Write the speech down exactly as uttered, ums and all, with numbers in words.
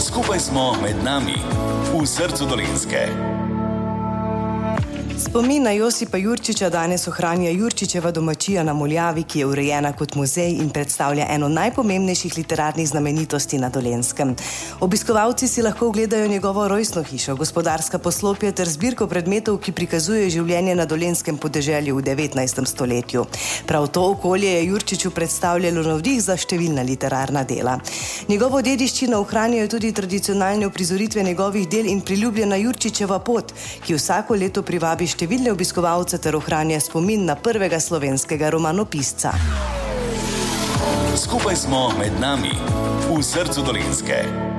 Skupaj smo med nami, v srcu Dolenjske. Spomin na Josipa Jurčiča danes ohranja Jurčičeva domačija na Muljavi, ki je urejena kot muzej in predstavlja eno najpomembnejših literarnih znamenitosti na Dolenjskem. Obiskovalci si lahko ogledajo njegovo rojstno hišo, gospodarska poslopja ter zbirko predmetov, ki prikazuje življenje na dolenjskem podeželju v devetnajstem stoletju. Prav to okolje je Jurčiču predstavljalo navdih za številna literarna dela. Njegovo dediščino ohranjajo tudi tradicionalne uprizoritve njegovih del in priljubljena Jurčičeva pot, ki vsako leto privabi številne obiskovalce ter ohranja spomin na prvega slovenskega romanopisca. Skupaj smo med nami, v srcu Dolenjske.